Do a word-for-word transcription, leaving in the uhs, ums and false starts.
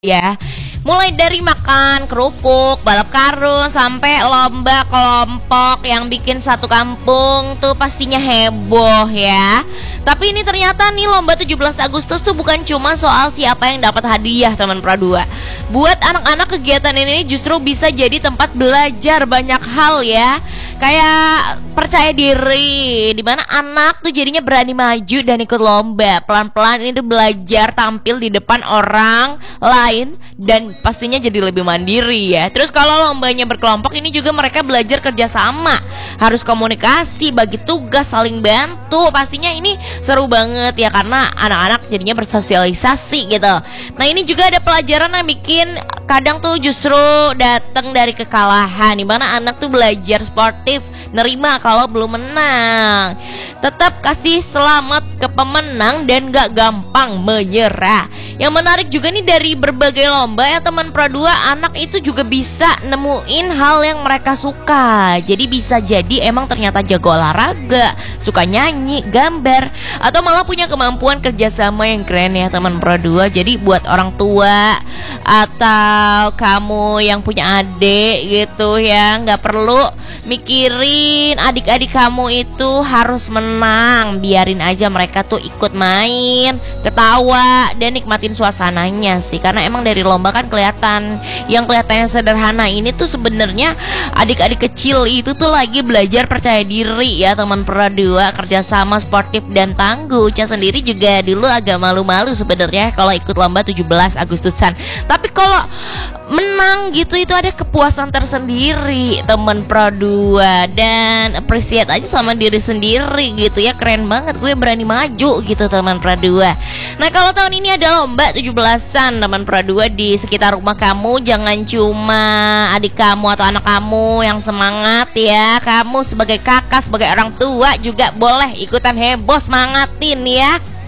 Ya, mulai dari makan kerupuk, balap karung, sampai lomba kelompok yang bikin satu kampung tuh pastinya heboh ya. Tapi ini ternyata nih lomba tujuh belas Agustus tuh bukan cuma soal siapa yang dapat hadiah teman Pro dua. Buat anak-anak kegiatan ini justru bisa jadi tempat belajar banyak hal ya. Kayak percaya diri, dimana anak tuh jadinya berani maju dan ikut lomba. Pelan-pelan ini tuh belajar tampil di depan orang lain dan pastinya jadi lebih mandiri ya. Terus kalau lombanya berkelompok ini juga mereka belajar kerjasama, harus komunikasi, bagi tugas, saling bantu. Pastinya ini seru banget ya karena anak-anak jadinya bersosialisasi gitu. Nah ini juga ada pelajaran yang bikin kadang tuh justru datang dari kekalahan, dimana anak tuh belajar sportif, nerima kalau belum menang, tetap kasih selamat ke pemenang dan gak gampang menyerah. Yang menarik juga nih dari berbagai lomba ya teman Pro dua, anak itu juga bisa nemuin hal yang mereka suka. Jadi bisa jadi emang ternyata jago olahraga, suka nyanyi, gambar, atau malah punya kemampuan kerjasama yang keren ya teman Pro dua. Jadi buat orang tua atau kamu yang punya adik gitu ya, nggak perlu mikirin adik-adik kamu itu harus menang. Biarin aja mereka tuh ikut main, ketawa, dan nikmatin suasananya sih. Karena emang dari lomba kan kelihatan, yang kelihatannya sederhana ini tuh sebenarnya adik-adik kecil itu tuh lagi belajar percaya diri ya teman Pro dua, kerjasama, sportif, dan tangguh. Ca sendiri juga dulu agak malu-malu sebenarnya kalau ikut lomba tujuh belas Agustusan. Tapi kalau menang gitu itu ada kepuasan tersendiri teman Pro dua, dan appreciate aja sama diri sendiri gitu ya. Keren banget, gue berani maju gitu teman Pro dua. Nah kalau tahun ini ada lomba tujuh belasan teman Pro dua di sekitar rumah kamu, jangan cuma adik kamu atau anak kamu yang semangat ya. Kamu sebagai kakak, sebagai orang tua juga boleh ikutan heboh, semangatin ya.